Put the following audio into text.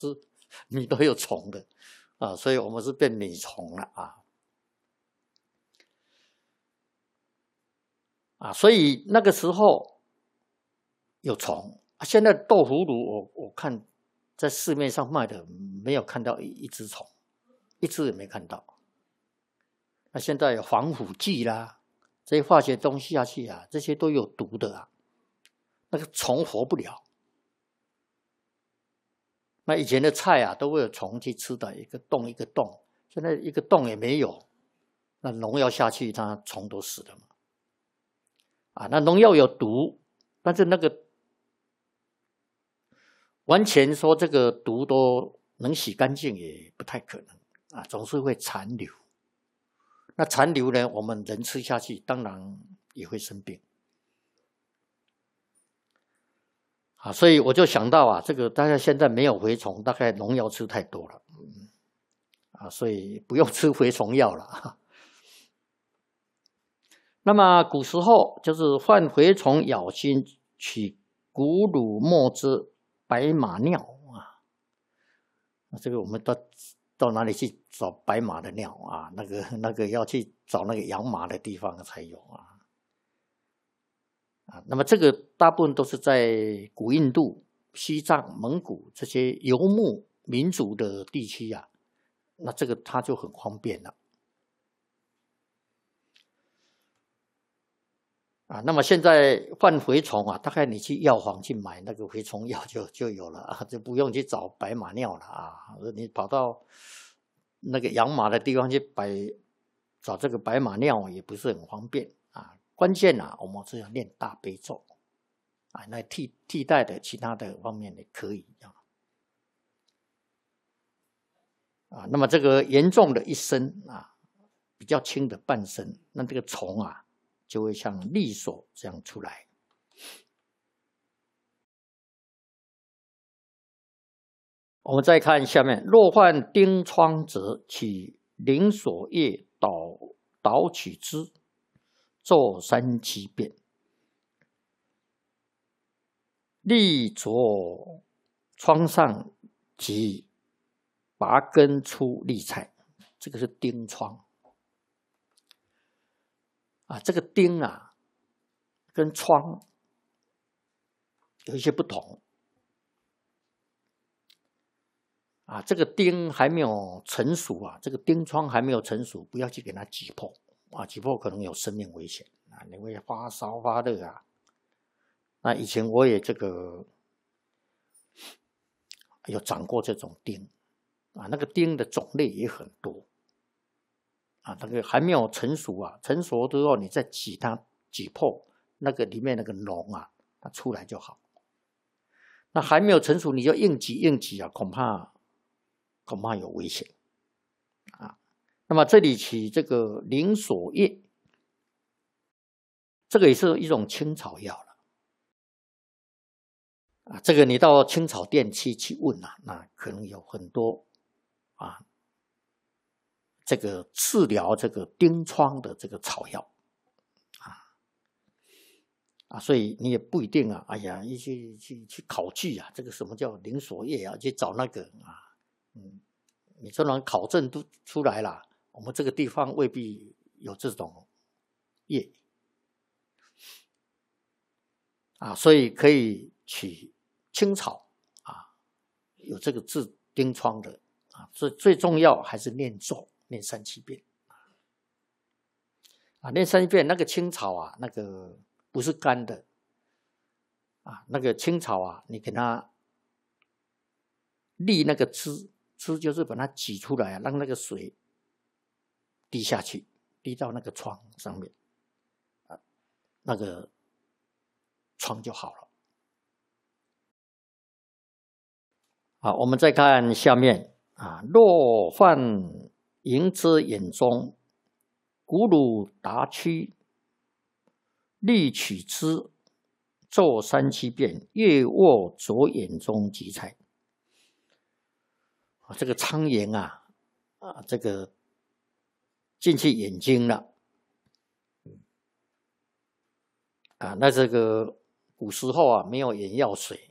米都有虫的啊，所以我们是变米虫了所以那个时候有虫现在豆腐乳我看在市面上卖的没有看到一只虫，一只也没看到。那现在有防腐剂啦，这些化学东西下去这些都有毒的那个虫活不了。那以前的菜都会有虫去吃的，一个洞一个洞，现在一个洞也没有。那农药下去，它虫都死了嘛。那农药有毒，但是那个完全说这个毒都能洗干净也不太可能总是会残留。那残留呢，我们人吃下去，当然也会生病。所以我就想到这个大家现在没有蛔虫，大概农药吃太多了所以不用吃蛔虫药了那么古时候就是犯蛔虫咬心，取骨乳末之白马尿这个我们到哪里去找白马的尿那个要去找那个养马的地方才有那么这个大部分都是在古印度、西藏、蒙古这些游牧民族的地区那这个它就很方便了那么现在犯蛔虫大概你去药房去买那个蛔虫药就有了就不用去找白马尿了你跑到那个养马的地方去找这个白马尿也不是很方便关键我们是要念大悲咒那替代的其他的方面也可以那么这个严重的一身比较轻的半身，那这个虫就会像利索这样出来。我们再看下面，若患叮疮者，取灵索叶捣取之，做3、7遍，立着疮上及拔根出利菜。这个是叮疮这个叮跟疮有一些不同这个叮还没有成熟这个叮疮还没有成熟，不要去给它挤破挤破可能有生命危险你会发烧发热那以前我也这个有长过这种叮那个叮的种类也很多那个还没有成熟成熟之后你再挤它挤破那个里面那个脓它出来就好。那还没有成熟你就硬挤恐怕有危险那么这里取这个灵索叶，这个也是一种青草药了这个你到青草店去问那可能有很多这个治疗这个叮疮的这个草药所以你也不一定哎呀去考据这个什么叫灵索叶去找那个你这种考证都出来了，我们这个地方未必有这种叶所以可以取青草有这个治叮疮的所以最重要还是念咒，念3、7遍念3、7遍。那个青草那个不是干的那个青草你给它沥那个汁就是把它挤出来让那个水滴下去，滴到那个疮上面那个疮就好了我们再看下面若犯蝇之眼中，骨乳达曲，立取之，做3、7遍，越卧左眼中即采这个苍蝇这个进去眼睛了那这个古时候没有眼药水